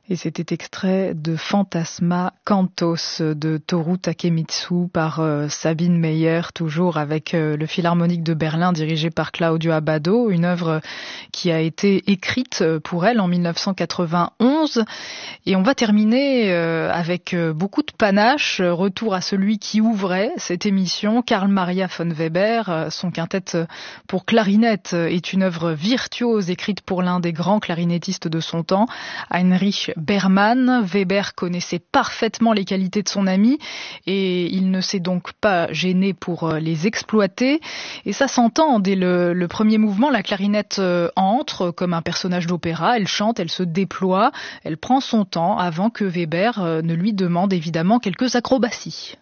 Et c'était extrait de Fantasma Cantos de Toru Takemitsu par Sabine Meyer, toujours avec le Philharmonique de Berlin dirigé par Claudio Abbado, une œuvre qui a été écrite pour elle en 1991. Et on va terminer avec beaucoup de panache, retour à celui qui ouvrait cette émission, Carl Maria von Weber. Son quintette pour clarinette est une œuvre virtuose écrite pour l'un des grands clarinettistes de son temps, Heinrich Bergmann. Weber connaissait parfaitement les qualités de son ami et il ne s'est donc pas gêné pour les exploiter. Et ça s'entend dès le premier mouvement. La clarinette entre comme un personnage d'opéra, elle chante, elle se déploie, elle prend son temps avant que Weber ne lui demande évidemment quelques acrobaties.